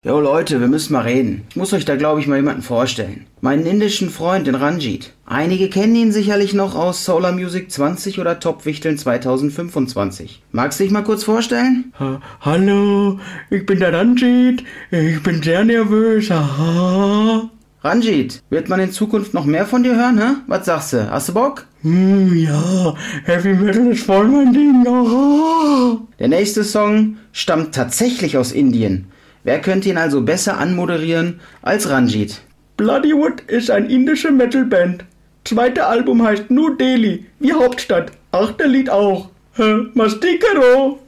Jo Leute, wir müssen mal reden. Ich muss euch da glaube ich mal jemanden vorstellen. Meinen indischen Freund, den Ranjit. Einige kennen ihn sicherlich noch aus Solar Music 20 oder Top-Wichteln 2025. Magst du dich mal kurz vorstellen? Hallo, ich bin der Ranjit. Ich bin sehr nervös. Aha. Ranjit, wird man in Zukunft noch mehr von dir hören, hä? Was sagst du? Hast du Bock? Ja, Heavy Metal ist voll mein Ding. Aha. Der nächste Song stammt tatsächlich aus Indien. Wer könnte ihn also besser anmoderieren als Ranjit? Bloodywood ist eine indische Metalband. Zweite Album heißt New Delhi, wie Hauptstadt. Achte Lied auch. Mastikero.